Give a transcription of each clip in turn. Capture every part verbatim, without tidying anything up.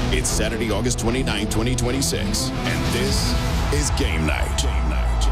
It's Saturday, August twenty-ninth, twenty twenty-six, and this is Game Night. Game Night.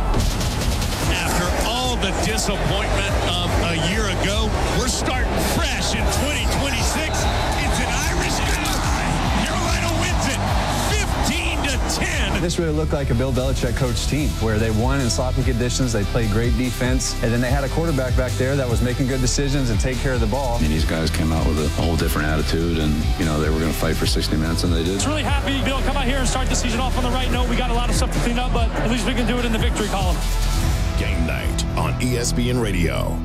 After all the disappointment of a year ago, we're starting fresh in twenty twenty-six. It's an Irish tie. Carolina wins it fifteen to ten. This really looked like a Bill Belichick coach team where they won in sloppy conditions, they played great defense, and then they had a quarterback back there that was making good decisions and take care of the ball. And these guys came out with a whole different attitude, and, you know, they were going to fight for sixty minutes, and they did. It's really happy to be able to come out here and start the season off on the right note. We got a lot of stuff to clean up, but at least we can do it in the victory column. Game Night on E S P N Radio.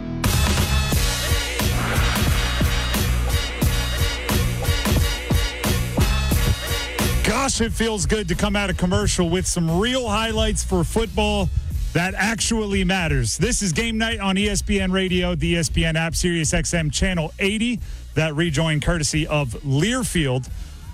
Gosh, it feels good to come out of commercial with some real highlights for football that actually matters. This is Game Night on E S P N Radio, the E S P N app, Sirius X M Channel eighty. That rejoin courtesy of Learfield.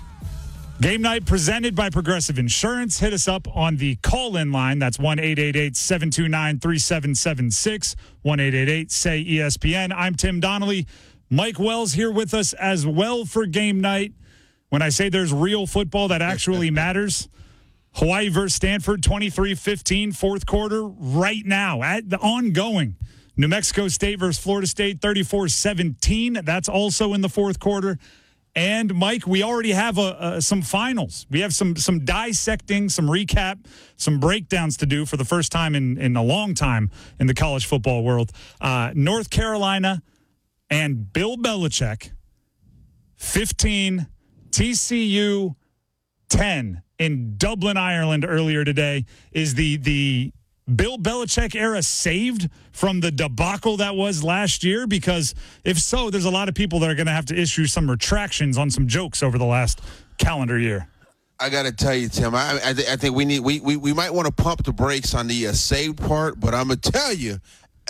Game Night presented by Progressive Insurance. Hit us up on the call-in line. That's one eight eight eight, seven two nine, three seven seven six, one eight eight eight, say E S P N. I'm Tim Donnelly. Mike Wells here with us as well for Game Night. When I say there's real football that actually matters, Hawaii versus Stanford, twenty-three fifteen, fourth quarter, right now, at the ongoing. New Mexico State versus Florida State, thirty-four seventeen. That's also in the fourth quarter. And, Mike, we already have a, a, some finals. We have some some dissecting, some recap, some breakdowns to do for the first time in, in a long time in the college football world. Uh, North Carolina and Bill Belichick, fifteen, T C U ten in Dublin, Ireland earlier today. Is the the Bill Belichick era saved from the debacle that was last year? Because if so, there's a lot of people that are going to have to issue some retractions on some jokes over the last calendar year. I got to tell you, Tim, I, I, th- I think we need we, we, we might want to pump the brakes on the uh, saved part, but I'm going to tell you,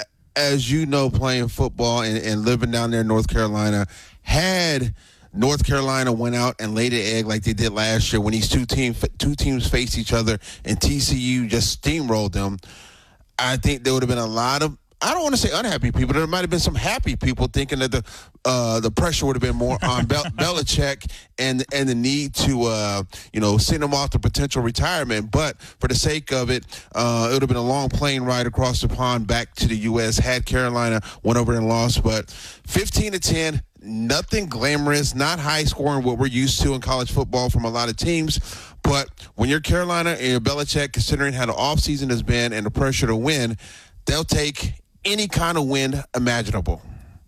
as you know, playing football and, and living down there in North Carolina, had North Carolina went out and laid an egg like they did last year when these two teams two teams faced each other and T C U just steamrolled them, I think there would have been a lot of, I don't want to say unhappy people. There might have been some happy people thinking that the uh, the pressure would have been more on Bel- Belichick and and the need to uh, you know send him off to potential retirement. But for the sake of it, uh, it would have been a long plane ride across the pond back to the U S had Carolina went over and lost. But fifteen to ten. Nothing glamorous, not high scoring, what we're used to in college football from a lot of teams. But when you're Carolina and you're Belichick, considering how the offseason has been and the pressure to win, they'll take any kind of win imaginable.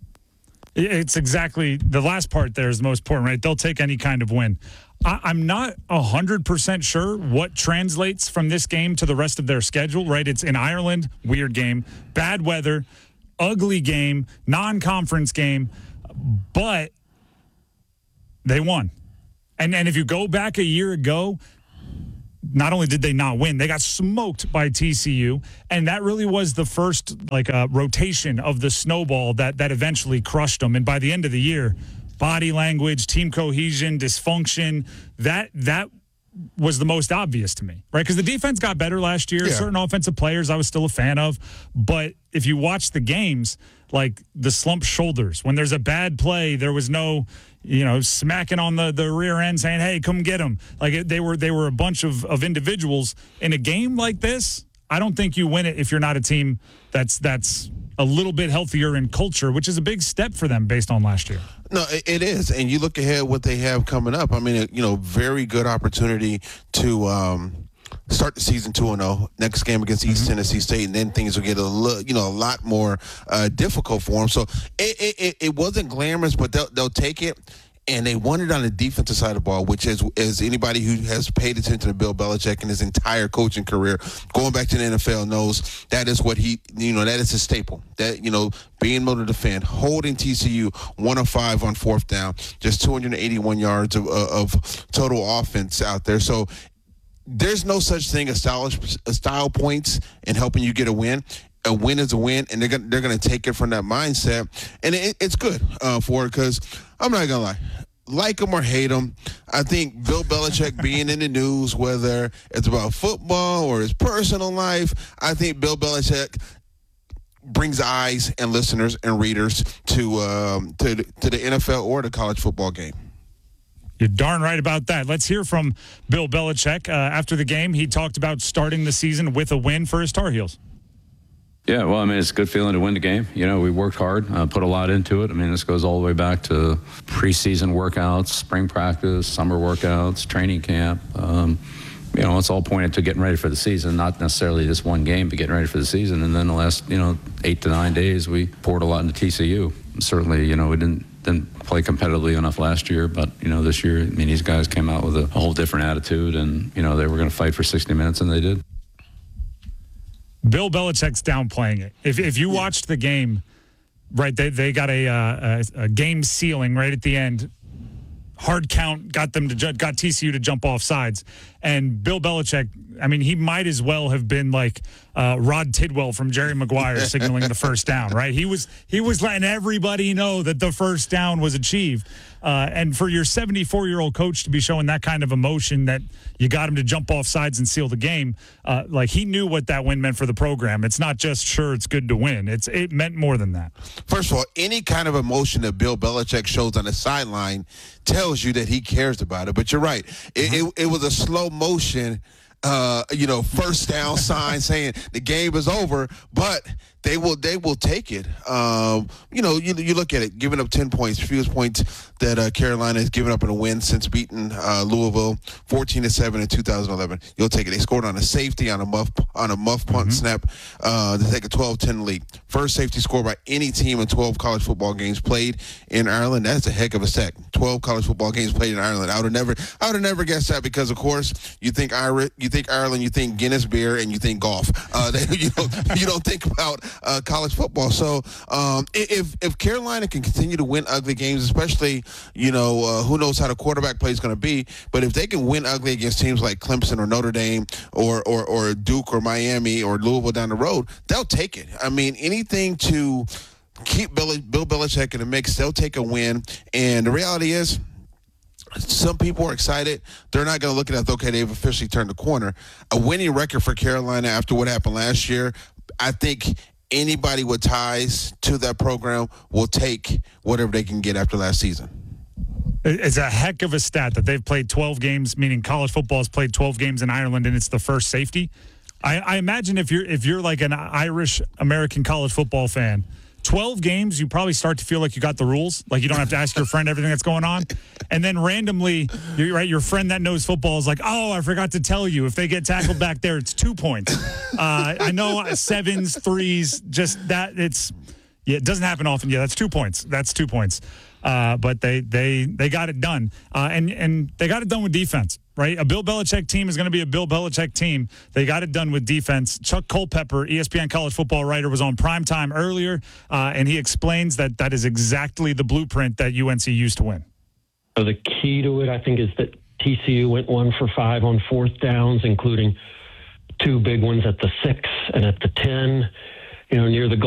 It's exactly the last part there is the most important, right? They'll take any kind of win. I, I'm not one hundred percent sure what translates from this game to the rest of their schedule, right? It's in Ireland, weird game, bad weather, ugly game, non-conference game. But they won. And and if you go back a year ago, not only did they not win, they got smoked by T C U. And that really was the first like uh, rotation of the snowball that, that eventually crushed them. And by the end of the year, body language, team cohesion, dysfunction, that that was the most obvious to me, right? Because the defense got better last year. Yeah. Certain offensive players I was still a fan of. But if you watch the games, like the slump shoulders, when there's a bad play, there was no, you know, smacking on the, the rear end saying, hey, come get them. Like it, they were they were a bunch of, of individuals. In a game like this, I don't think you win it if you're not a team that's that's a little bit healthier in culture, which is a big step for them based on last year. No, it is. And you look ahead what they have coming up. I mean, you know, very good opportunity to um, start the season two and oh. Next game against East mm-hmm. Tennessee State, and then things will get a little, you know, a lot more uh, difficult for them. So it, it, it wasn't glamorous, but they'll, they'll take it. And they won it on the defensive side of the ball, which is, as anybody who has paid attention to Bill Belichick in his entire coaching career, going back to the N F L, knows that is what he, you know, that is his staple. That, you know, being able to defend, holding T C U one of five on fourth down, just two hundred eighty-one yards of, of total offense out there. So there's no such thing as style, style points in helping you get a win. A win is a win, and they're gonna they're gonna take it from that mindset, and it, it's good uh, for it because I'm not gonna lie, like him or hate him, I think Bill Belichick being in the news, whether it's about football or his personal life, I think Bill Belichick brings eyes and listeners and readers to um, to to the N F L or the college football game. You're darn right about that. Let's hear from Bill Belichick. Uh, after the game, he talked about starting the season with a win for his Tar Heels. Yeah, well, I mean, it's a good feeling to win the game. You know, we worked hard, uh, put a lot into it. I mean, this goes all the way back to preseason workouts, spring practice, summer workouts, training camp. Um, you know, it's all pointed to getting ready for the season, not necessarily this one game, but getting ready for the season. And then the last, you know, eight to nine days, we poured a lot into T C U. Certainly, you know, we didn't didn't play competitively enough last year, but, you know, this year, I mean, these guys came out with a whole different attitude, and, you know, they were going to fight for sixty minutes, and they did. Bill Belichick's downplaying it. If if you watched the game, right, they they got a, uh, a, a game ceiling right at the end. Hard count got them to ju- got T C U to jump off sides, and Bill Belichick. I mean, he might as well have been like uh, Rod Tidwell from Jerry Maguire signaling the first down. Right? He was he was letting everybody know that the first down was achieved. Uh, and for your seventy-four-year-old coach to be showing that kind of emotion that you got him to jump off sides and seal the game, uh, like he knew what that win meant for the program. It's not just, sure, it's good to win. It's It meant more than that. First of all, any kind of emotion that Bill Belichick shows on the sideline tells you that he cares about it. But you're right. It, it, it was a slow motion, uh, you know, first down sign saying the game is over, but they will they will take it. Um, you know, you, you look at it, giving up ten points, fewest points that uh, Carolina has given up in a win since beating uh, Louisville fourteen to seven in two thousand eleven. You'll take it. They scored on a safety on a muff on a muff punt mm-hmm. snap uh, to take a twelve ten lead. First safety score by any team in twelve college football games played in Ireland. That's a heck of a stat. twelve college football games played in Ireland. I would have never I would have never guessed that because of course you think Irish, you think Ireland, you think Guinness beer, and you think golf. Uh, they, you don't you don't think about Uh, college football. So um, if if Carolina can continue to win ugly games, especially, you know, uh, who knows how the quarterback play is going to be, but if they can win ugly against teams like Clemson or Notre Dame or, or, or Duke or Miami or Louisville down the road, they'll take it. I mean, anything to keep Bill, Bill Belichick in the mix, they'll take a win. And the reality is, some people are excited. They're not going to look at it as, okay, they've officially turned the corner. A winning record for Carolina after what happened last year, I think anybody with ties to that program will take whatever they can get after last season. It's a heck of a stat that they've played twelve games, meaning college football has played twelve games in Ireland, and it's the first safety. I, I imagine if you're if you're like an Irish American college football fan, twelve games, you probably start to feel like you got the rules. Like you don't have to ask your friend everything that's going on. And then randomly, you're right, your friend that knows football is like, oh, I forgot to tell you. If they get tackled back there, it's two points. Uh, I know sevens, threes, just that it's, yeah, it doesn't happen often. Yeah, that's two points. That's two points. Uh, but they they they got it done. Uh, and, and they got it done with defense. Right, a Bill Belichick team is going to be a Bill Belichick team. They got it done with defense. Chuck Culpepper, E S P N college football writer, was on primetime earlier, uh, and he explains that that is exactly the blueprint that U N C used to win. So the key to it, I think, is that T C U went one for five on fourth downs, including two big ones at the six and at the ten, you know, near the goal.